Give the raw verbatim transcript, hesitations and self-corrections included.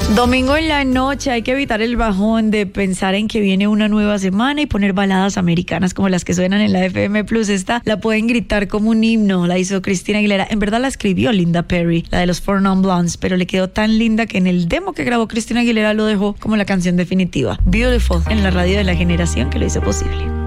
Domingo en la noche, hay que evitar el bajón de pensar en que viene una nueva semana y poner baladas americanas como las que suenan en la F M Plus. Esta la pueden gritar como un himno, la hizo Christina Aguilera. En verdad la escribió Linda Perry, la de los Four Non Blondes, pero le quedó tan linda que en el demo que grabó Christina Aguilera lo dejó como la canción definitiva. Beautiful, en la radio de la generación que lo hizo posible.